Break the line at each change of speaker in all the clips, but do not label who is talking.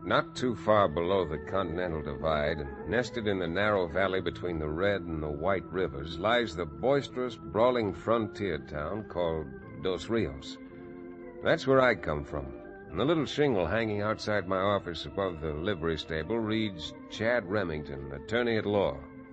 Not too far below the Continental Divide, and nested in the narrow valley between the Red and the White Rivers, lies the boisterous, brawling frontier town called Dos Rios. That's where I come from. And the little shingle hanging outside my office above the livery stable reads Chad Remington, attorney at law.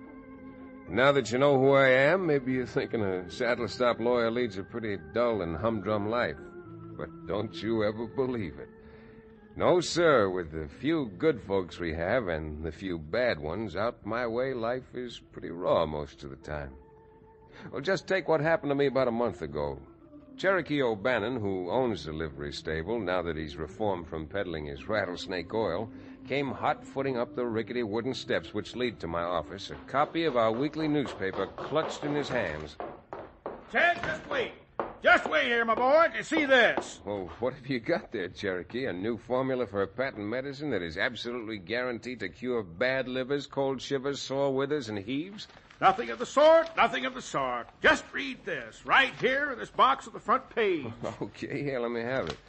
Now that you know who I am, maybe you're thinking a saddle-stop lawyer leads a pretty dull and humdrum life. But don't you ever believe it. No, sir, with the few good folks we have and the few bad ones out my way, life is pretty raw most of the time. Well, just take what happened to me about a month ago. Cherokee O'Bannon, who owns the livery stable, now that he's reformed from peddling his rattlesnake oil, came hot-footing up the rickety wooden steps which lead to my office, a copy of our weekly newspaper clutched in his hands.
Chad, just wait. Just wait here, my boy, and see this.
Well, what have you got there, Cherokee? A new formula for a patent medicine that is absolutely guaranteed to cure bad livers, cold shivers, sore withers, and heaves?
Nothing of the sort, nothing of the sort. Just read this, right here in this box at the front page.
Okay, here, let me have it.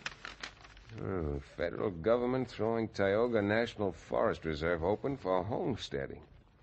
Oh, federal government throwing Tioga National Forest Reserve open for homesteading.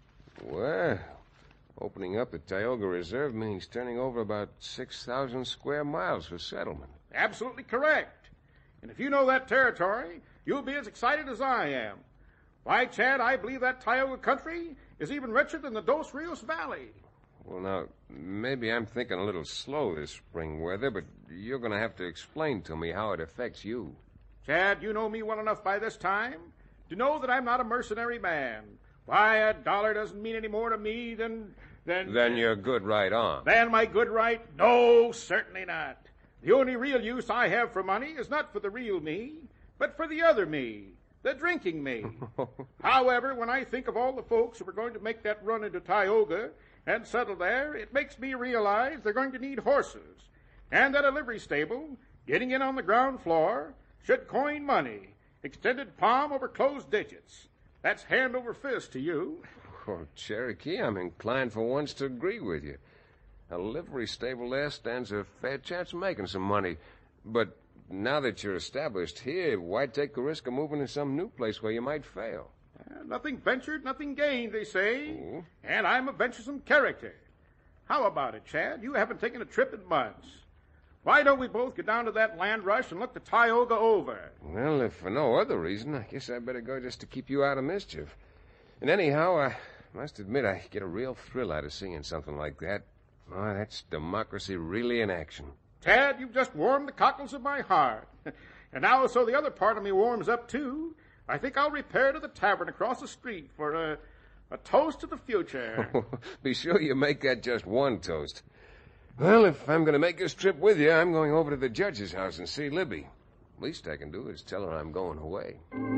Well, opening up the Tioga Reserve means turning over about 6,000 square miles for settlement.
Absolutely correct. And if you know that territory, you'll be as excited as I am. Why, Chad, I believe that Tioga country is even richer than the Dos Rios Valley.
Well, now, maybe I'm thinking a little slow this spring weather, but you're going to have to explain to me how it affects you.
Chad, you know me well enough by this time to know that I'm not a mercenary man. Why, a dollar doesn't mean any more to me than...
Then you're good right on.
Than my good right? No, certainly not. The only real use I have for money is not for the real me, but for the other me, the drinking me. However, when I think of all the folks who are going to make that run into Tioga and settle there, it makes me realize they're going to need horses, and that a livery stable, getting in on the ground floor, should coin money, extended palm over closed digits. That's hand over fist to you.
Well, Cherokee, I'm inclined for once to agree with you. A livery stable there stands a fair chance of making some money. But now that you're established here, why take the risk of moving to some new place where you might fail?
Nothing ventured, nothing gained, they say.
Ooh.
And I'm a venturesome character. How about it, Chad? You haven't taken a trip in months. Why don't we both get down to that land rush and look the Tioga over?
Well, if for no other reason, I guess I'd better go just to keep you out of mischief. And anyhow, I must admit I get a real thrill out of seeing something like that. Oh, that's democracy really in action.
Chad, you've just warmed the cockles of my heart. And now, so the other part of me warms up, too, I think I'll repair to the tavern across the street for a toast to the future.
Be sure you make that just one toast. Well, if I'm going to make this trip with you, I'm going over to the judge's house and see Libby. Least I can do is tell her I'm going away.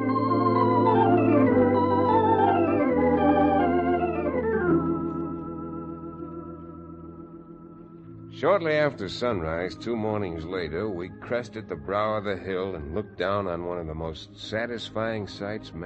Shortly after sunrise, 2 mornings later, we crested the brow of the hill and looked down on one of the most satisfying sights